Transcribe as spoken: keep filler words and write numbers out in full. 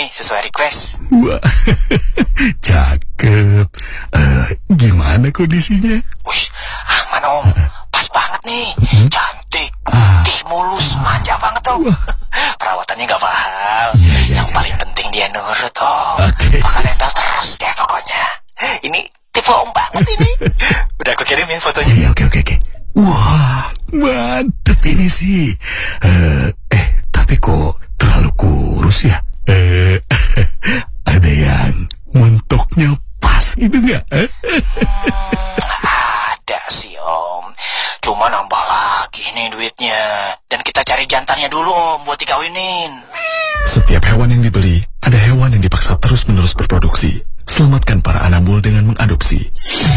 nih sesuai request. Wah, cakep. Uh, gimana kondisinya? Wush, aman om. Pas banget nih. Hmm? Cantik, putih, mulus, manja banget om. Perawatannya gak mahal. Ya, ya, Yang ya, paling ya. penting dia nurut om. Okay. Bakal nempel terus deh pokoknya. Ini tipe om banget ini. Udah aku kirimin fotonya. Iya, oke, oke, oke. Wah, mantep ini sih. Uh, eh, tapi kok terlalu kurus ya? Eh, ada yang montoknya pas gitu nggak? hmm, ada sih om. Cuma nambah lagi nih duitnya. Dan kita cari jantannya dulu om buat dikawinin. Setiap hewan yang dibeli, ada hewan yang dipaksa terus-menerus berproduksi. Selamatkan para anabul dengan mengadopsi.